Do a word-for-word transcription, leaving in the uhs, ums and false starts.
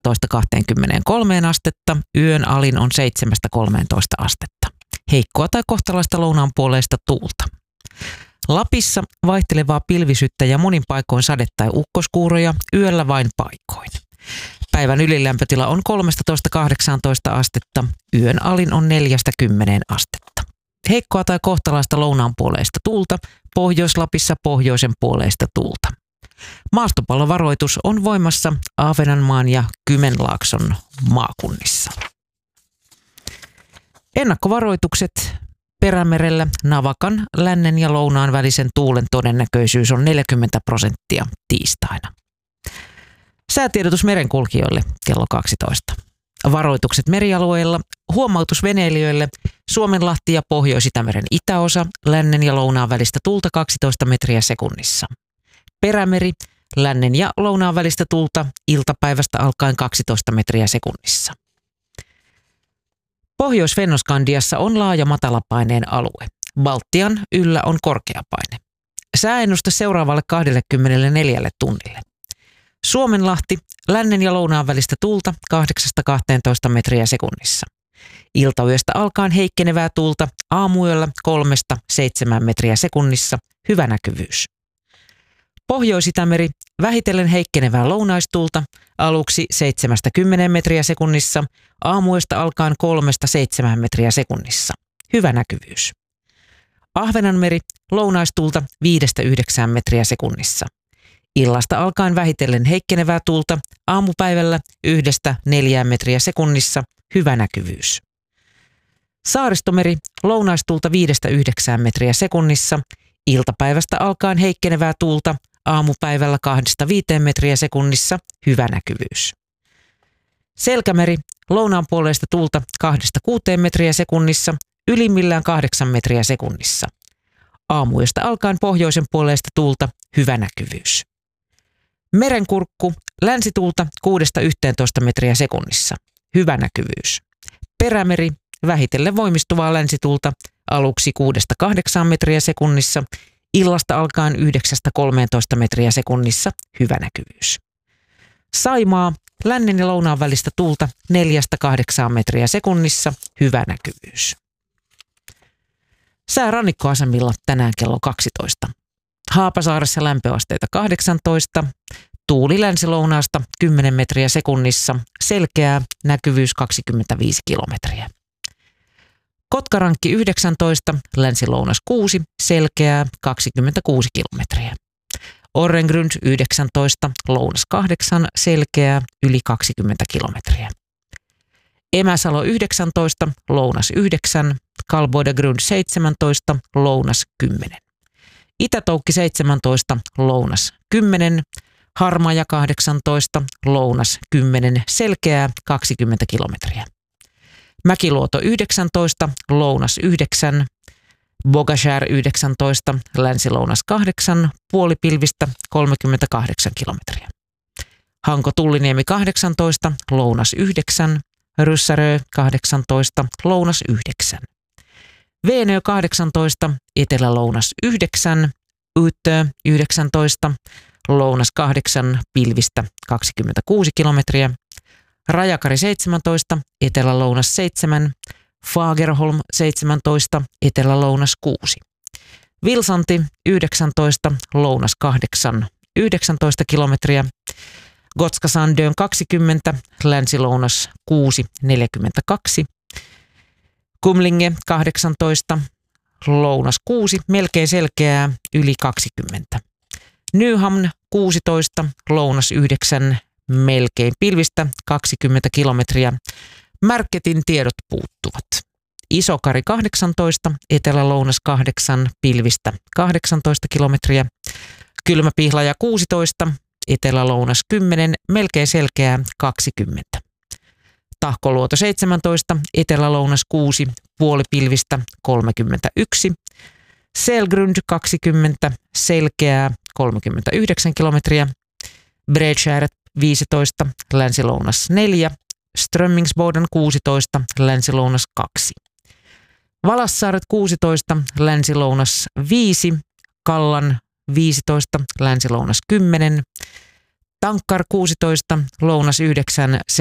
kaksikymmentäkolme astetta, yön alin on seitsemästä kolmeentoista astetta. Heikkoa tai kohtalaista lounaanpuoleista tuulta. Lapissa vaihtelevaa pilvisyyttä ja monin paikoin sade- tai ukkoskuuroja, yöllä vain paikoin. Päivän ylilämpötila on kolmetoista kahdeksantoista astetta, yön alin on neljästä kymmeneen astetta. Heikkoa tai kohtalaista lounaanpuoleista tuulta, Pohjois-Lapissa pohjoisen puoleista tuulta. Maastopallovaroitus on voimassa Ahvenanmaan ja Kymenlaakson maakunnissa. Ennakkovaroitukset Perämerellä Navakan, lännen ja lounaan välisen tuulen todennäköisyys on neljäkymmentä prosenttia tiistaina. Säätiedotus merenkulkijoille kello kaksitoista. Varoitukset merialueilla, huomautus veneilijöille, Suomenlahti ja Pohjois-Itämeren itäosa, lännen ja lounaan välistä tuulta kaksitoista metriä sekunnissa. Perämeri, lännen ja lounaan välistä tuulta iltapäivästä alkaen kaksitoista metriä sekunnissa. Pohjois-Fennoskandiassa on laaja matalapaineen alue. Baltian yllä on korkeapaine. Sääennuste seuraavalle kaksikymmentäneljä tunnille. Suomenlahti, lännen ja lounaan välistä tuulta kahdeksasta kahteentoista metriä sekunnissa. Iltayöstä alkaen heikkenevää tuulta, aamuyöllä kolmesta seitsemään metriä sekunnissa, hyvä näkyvyys. Pohjois-Itämeri, vähitellen heikkenevää lounaistuulta, aluksi seitsemästä kymmeneen metriä sekunnissa, aamuyöstä alkaen kolmesta seitsemään metriä sekunnissa, hyvä näkyvyys. Ahvenanmeri, lounaistuulta viidestä yhdeksään metriä sekunnissa. Illasta alkaen vähitellen heikkenevää tuulta, aamupäivällä yhdestä neljään metriä sekunnissa, hyvä näkyvyys. Saaristomeri, lounaistuulta viidestä yhdeksään metriä sekunnissa, iltapäivästä alkaen heikkenevää tuulta, aamupäivällä kahdesta viiteen metriä sekunnissa, hyvä näkyvyys. Selkämeri, lounaanpuoleista tuulta kahdesta kuuteen metriä sekunnissa, ylimmillään kahdeksan metriä sekunnissa. Aamuyöstä alkaen pohjoisen puoleista tuulta, hyvä näkyvyys. Merenkurkku, länsituulta kuudesta yhteentoista metriä sekunnissa, hyvä näkyvyys. Perämeri, vähitellen voimistuvaa länsituulta, aluksi kuudesta kahdeksaan metriä sekunnissa, illasta alkaen yhdeksästä kolmeentoista metriä sekunnissa, hyvä näkyvyys. Saimaa, lännen ja lounaan välistä tuulta neljästä kahdeksaan metriä sekunnissa, hyvä näkyvyys. Sää rannikkoasemilla tänään kello kaksitoista. Haapasaaressa lämpöasteita kahdeksantoista, tuuli länsilounaasta kymmenen metriä sekunnissa, selkeää, näkyvyys kaksikymmentäviisi kilometriä. Kotkarankki yhdeksäntoista, länsilounas kuusi, selkeää, kaksikymmentäkuusi kilometriä. Orrengrund yhdeksäntoista, lounas kahdeksan, selkeää, yli kaksikymmentä kilometriä. Emäsalo yhdeksäntoista, lounas yhdeksän, Kalboidegrund seitsemäntoista, lounas kymmenen. Itätoukki seitsemäntoista, lounas kymmenen, Harmaja kahdeksantoista, lounas kymmenen, selkeää, kaksikymmentä kilometriä. Mäkiluoto yhdeksäntoista, lounas yhdeksän, Bogashär yhdeksäntoista, länsilounas kahdeksan, puolipilvistä kolmekymmentäkahdeksan kilometriä. Hanko Tulliniemi kahdeksantoista, lounas yhdeksän, Ryssärö kahdeksantoista, lounas yhdeksän. Veenö kahdeksantoista, etelä-lounas yhdeksän, Yyttö yhdeksäntoista, lounas kahdeksan, pilvistä kaksikymmentäkuusi kilometriä. Rajakari seitsemäntoista, etelä-lounas seitsemän, Fagerholm seitsemäntoista, etelä-lounas kuusi. Vilsanti yhdeksäntoista, lounas kahdeksan, yhdeksäntoista kilometriä. Gotska Sandön kaksikymmentä, länsi-lounas kuusi, neljäkymmentäkaksi. Kumlinge kahdeksantoista, lounas kuusi, melkein selkeää, yli kaksikymmentä. Nyhamn kuusitoista, lounas yhdeksän, melkein pilvistä kaksikymmentä kilometriä. Märketin tiedot puuttuvat. Isokari kahdeksantoista, etelä-lounas kahdeksan, pilvistä kahdeksantoista kilometriä. Kylmäpihlaja kuusitoista, etelä-lounas kymmenen, melkein selkeää kaksikymmentä. Tahkoluoto seitsemäntoista, etelä-lounas kuusi, puolipilvistä kolmekymmentäyksi. Selgrund kaksikymmentä, selkeää kolmekymmentäyhdeksän kilometriä. Bredskär viisitoista, länsi-lounas neljä. Strömmingsboden kuusitoista, länsi-lounas kaksi. Valassaaret kuusitoista, länsi-lounas viisi. Kallan viisitoista, länsi-lounas kymmenen. Tankkar kuusitoista, lounas yhdeksän,